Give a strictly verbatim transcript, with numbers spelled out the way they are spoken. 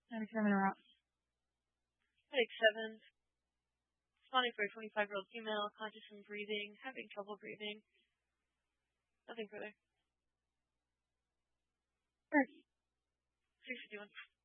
ninety-seven or up. Headache seven. Responding for a twenty-five-year-old female, conscious and breathing, having trouble breathing. Nothing further. Sure. six fifty-one.